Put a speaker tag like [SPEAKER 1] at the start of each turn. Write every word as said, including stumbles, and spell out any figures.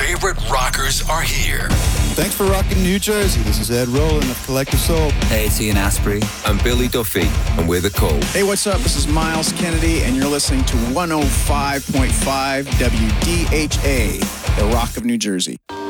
[SPEAKER 1] favorite rockers are here.
[SPEAKER 2] Thanks for rocking New Jersey. This is Ed Rowland of Collective Soul.
[SPEAKER 3] Hey, it's Ian Asprey.
[SPEAKER 4] I'm Billy Duffy, and we're The Cold.
[SPEAKER 5] Hey, what's up? This is Miles Kennedy, and you're listening to one oh five point five W D H A, the Rock of New Jersey.